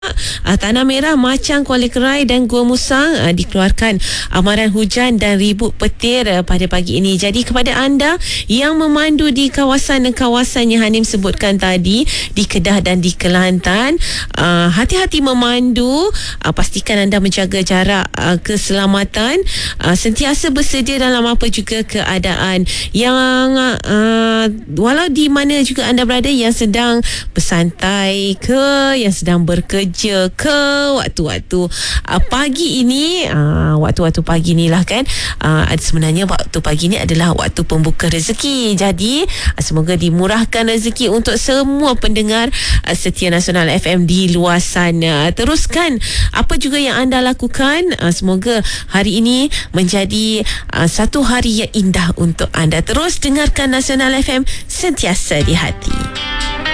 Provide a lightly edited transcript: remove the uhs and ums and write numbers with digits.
Tanah Merah, Machang, Kuala Kerai dan Gua Musang dikeluarkan amaran hujan dan ribut petir pada pagi ini. Jadi kepada anda yang memandu di kawasan-kawasan yang Hanim sebutkan tadi di Kedah dan di Kelantan, hati-hati memandu, pastikan anda menjaga jarak, keselamatan, sentiasa bersedia dalam apa juga keadaan yang walau di mana juga anda berada, yang sedang bersantai ke, yang sedang bekerja ke, waktu-waktu pagi ini, waktu-waktu pagi ni lah kan, sebenarnya waktu pagi ni adalah waktu pembuka rezeki. Jadi semoga dimurahkan rezeki untuk semua pendengar setia Nasional FM di luar sana. Teruskan apa juga yang anda lakukan, semoga hari ini menjadi satu hari yang indah untuk anda. Terus dengarkan Nasional FM, sentiasa di hati.